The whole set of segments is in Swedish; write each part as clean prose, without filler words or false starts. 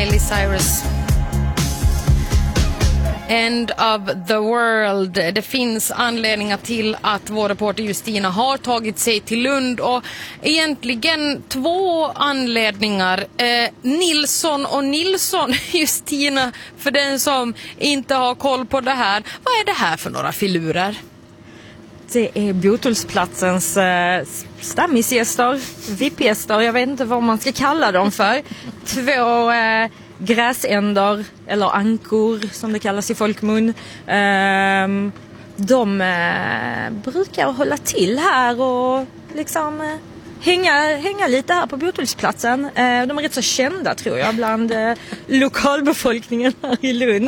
Miley Cyrus. End of the world. Det finns anledningar till att vår reporter Justina har tagit sig till Lund, och egentligen två anledningar. Nilsson och Nilsson, Justina, för den som inte har koll på det här. Vad är det här för några filurer? Det är Botulsplatsens stammisgäster, VIP-gäster, jag vet inte vad man ska kalla dem för. Två gräsänder, eller ankor som det kallas i folkmun. De brukar hålla till här och liksom hänga lite här på Botulsplatsen. De är rätt så kända, tror jag, bland lokalbefolkningen här i Lund.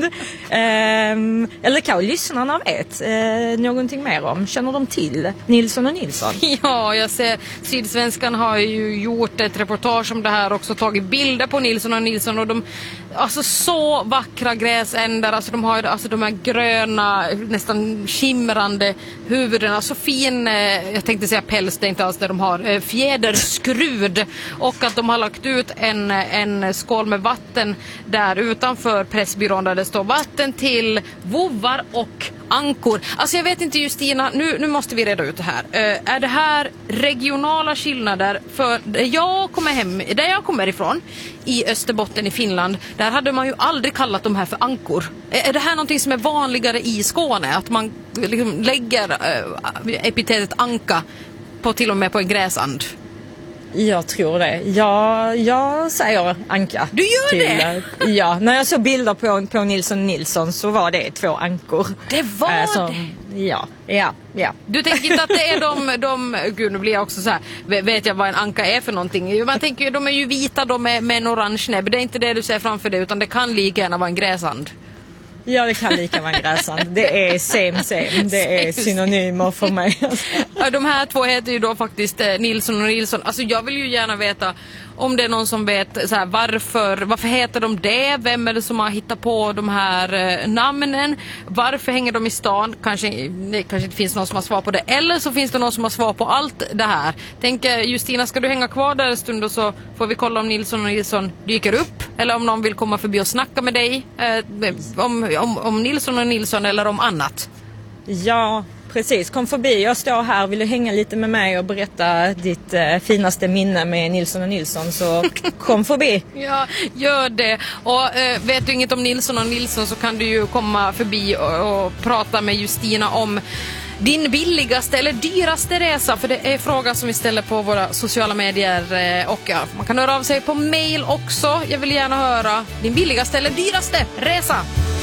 Eller kanske lyssnarna vet någonting mer om. Känner de till Nilsson och Nilsson? Ja, jag ser Sydsvenskan har ju gjort ett reportage om det här, också tagit bilder på Nilsson och Nilsson, och de, alltså så vackra gräsändar, alltså de har alltså de här gröna, nästan skimrande huvuden, så fin, jag tänkte säga päls, det är inte alls det de har, fjäderskrud, och att de har lagt ut en skål med vatten där utanför Pressbyrån där det står vatten till vovvar och ankor. Alltså jag vet inte, Justina, nu måste vi reda ut det här. Är det här regionala skillnader? För där jag kommer ifrån, i Österbotten i Finland, där hade man ju aldrig kallat de här för ankor. Är det här någonting som är vanligare i Skåne? Att man liksom lägger epitetet anka på, till och med på en gräsand? Jag tror det. Jag säger anka. Du gör det? Ja, när jag såg bilder på Nilsson så var det två ankor. Det var det? Ja. Du tänker inte att det är de gud, nu blir jag också så här, vet jag vad en anka är för någonting? Man tänker ju, de är ju vita, de är med en orange näbb. Det är inte det du ser framför dig, utan det kan lika gärna vara en gräsand. Ja, det kan lika vara en gräsand. Det är same. Det är synonymer för mig. Ja, de här två heter ju då faktiskt Nilsson och Nilsson. Alltså jag vill ju gärna veta om det är någon som vet så här, varför heter de det? Vem är det som har hittat på de här namnen? Varför hänger de i stan? Kanske inte finns någon som har svar på det. Eller så finns det någon som har svar på allt det här. Tänker Justina, ska du hänga kvar där en stund och så får vi kolla om Nilsson och Nilsson dyker upp? Eller om någon vill komma förbi och snacka med dig om Nilsson och Nilsson eller om annat? Ja, precis. Kom förbi. Jag står här. Vill du hänga lite med mig och berätta ditt finaste minne med Nilsson och Nilsson, så kom förbi. Ja, gör det. Och vet du inget om Nilsson och Nilsson, så kan du ju komma förbi och prata med Justina om din billigaste eller dyraste resa, för det är frågan som vi ställer på våra sociala medier, och ja, man kan höra av sig på mail också. Jag vill gärna höra din billigaste eller dyraste resa.